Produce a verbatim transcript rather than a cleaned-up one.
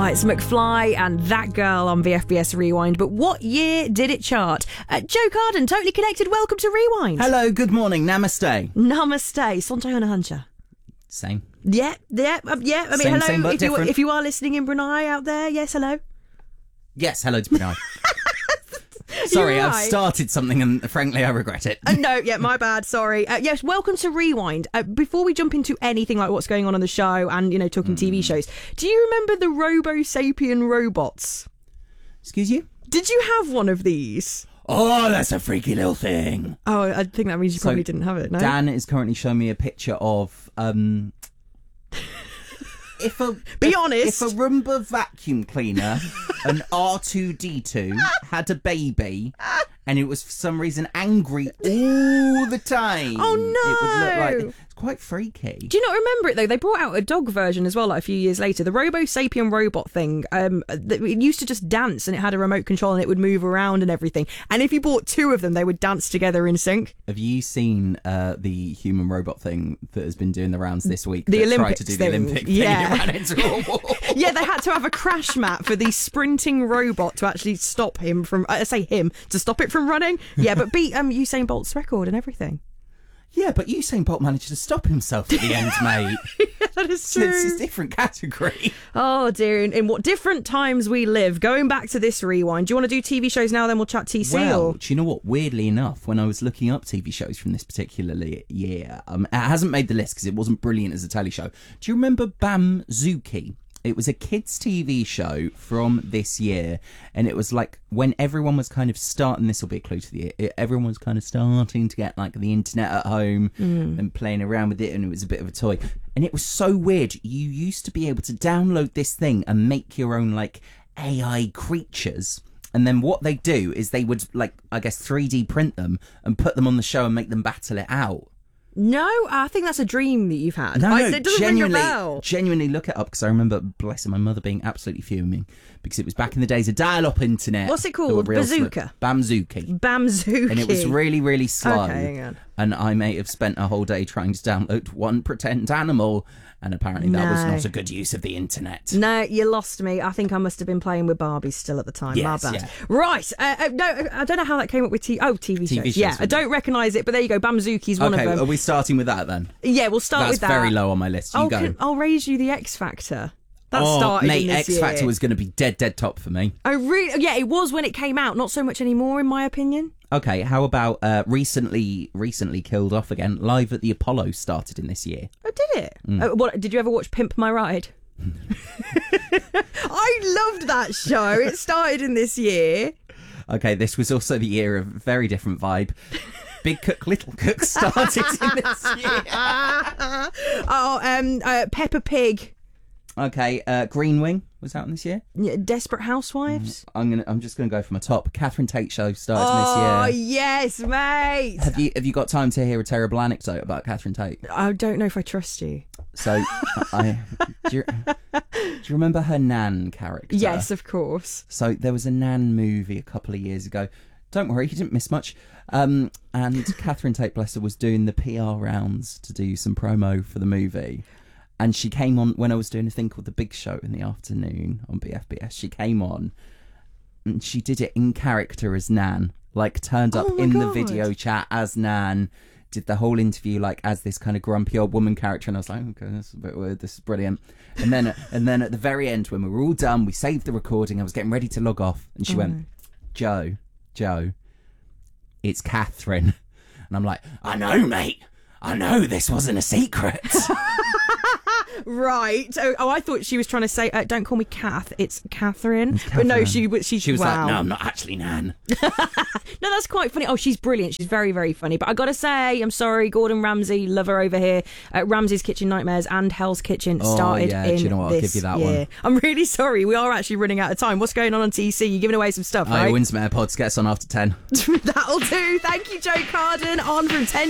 It's McFly and That Girl on V F B S Rewind. But what year did it chart? Uh, Joe Carden, Totally Connected, welcome to Rewind. Hello, good morning, namaste. Namaste, Sontayona Hunter. Same. Yeah, yeah, um, yeah. I mean, Same, hello, same, but if, you, different. if you are listening in Brunei out there, yes, hello. Yes, hello to Brunei. Sorry, You're I've right. started something and frankly I regret it. Uh, no, yeah, my bad, sorry. Uh, yes, welcome to Rewind. Uh, before we jump into anything like what's going on on the show and, you know, talking mm. T V shows, do you remember the Robo Sapien robots? Excuse you? Did you have one of these? Oh, that's a freaky little thing. Oh, I think that means you So, probably didn't have it, no? Dan is currently showing me a picture of... um. If a Be if, honest. If a Roomba vacuum cleaner, an R two D two, had a baby and it was for some reason angry all the time. Oh no! It would look like it's quite freaky. Do you not remember it though? They brought out a dog version as well, like a few years later. The Robo Sapien robot thing. Um, it used to just dance and it had a remote control and it would move around and everything. And if you bought two of them, they would dance together in sync. Have you seen uh, the human robot thing that has been doing the rounds this week? The that Olympics tried to do thing. the Olympic thing Yeah. and it ran into a wall. Yeah, they had to have a crash mat for the sprinting robot to actually stop him from. I say him to stop it from running. Yeah, but beat um Usain Bolt's record and everything. Yeah, but Usain Bolt managed to stop himself at the end, mate. Yeah, that is So true. it's a different category. Oh dear, in, in what different times we live. Going back to this rewind, do you want to do T V shows now? Then we'll chat T C. Well, or? do you know what? Weirdly enough, when I was looking up T V shows from this particular year, um, it hasn't made the list because it wasn't brilliant as a telly show. Do you remember Bamzuki? It was a kids' T V show from this year, and it was like when everyone was kind of starting. This will be a clue to the year. It, everyone was kind of starting to get like the internet at home mm. and playing around with it, and it was a bit of a toy. And it was so weird. You used to be able to download this thing and make your own like A I creatures. And then what they do is they would like, I guess, three D print them and put them on the show and make them battle it out. No, I think that's a dream that you've had. No, I, no, it doesn't genuinely, ring a bell. genuinely look it up because I remember, blessing my mother being absolutely fuming because it was back in the days of dial-up internet. What's it called? Bazooka? Sl- Bamzuki. Bamzuki. And it was really, really slow. Okay, hang on. And I may have spent a whole day trying to download one pretend animal, and apparently that no. was not a good use of the internet. No, you lost me. I think I must have been playing with Barbies still at the time. Yes, My bad. yeah. Right. Uh, uh, no, I don't know how that came up with T- oh, T V, T V shows. shows. Yeah, I don't recognise it, but there you go. Bamzuki's one okay, of them. are we starting with that then? Yeah, we'll start That's with that. very low on my list. You I'll, go. can, I'll raise you the X Factor. That oh, started mate, in this X year. Factor was going to be dead, dead top for me. Oh, really? Yeah, it was when it came out. Not so much anymore, in my opinion. Okay, how about uh, recently recently killed off again? Live at the Apollo started in this year. Oh, did it? Mm. Uh, what? Did you ever watch Pimp My Ride? I loved that show. It started in this year. Okay, this was also the year of very different vibe. Big Cook, Little Cook started in this year. oh, um, uh, Peppa Pig. Okay, uh, Green Wing was out in this year. Yeah, Desperate Housewives. I'm gonna. I'm just gonna go for my top. Catherine Tate show started Oh, in this year. yes, mate. Have you Have you got time to hear a terrible anecdote about Catherine Tate? I don't know if I trust you. So, I do you, do you remember her Nan character? Yes, of course. So there was a Nan movie a couple of years ago. Don't worry, you didn't miss much. Um, and Catherine Tate, bless her, was doing the P R rounds to do some promo for the movie. And she came on when I was doing a thing called The Big Show in the afternoon on B F B S. She came on and she did it in character as Nan. Like, turned up Oh my in the God. video chat as Nan. Did the whole interview like as this kind of grumpy old woman character, and I was like, okay, this is a bit weird. This is brilliant. And then, and then at the very end, when we were all done, we saved the recording. I was getting ready to log off, and she Oh, went, no. "Joe, Joe, it's Catherine." And I'm like, "I know, mate. I know this wasn't a secret." Right. Oh, oh, I thought she was trying to say, uh, don't call me Kath, it's Catherine. It's But no, Catherine. she, was- she, She was wow. like, "No, I'm not actually Nan." No, that's quite funny. Oh, she's brilliant. She's very, very funny. But I got to say, I'm sorry, Gordon Ramsay, love her over here. Uh, Ramsay's Kitchen Nightmares and Hell's Kitchen Oh, started yeah. in Do you know what? I'll this give you that year. one. I'm really sorry. We are actually running out of time. What's going on on T C? You're giving away some stuff, I right? win some AirPods. Get us on after ten. That'll do. Thank you, Joe Carden. On from ten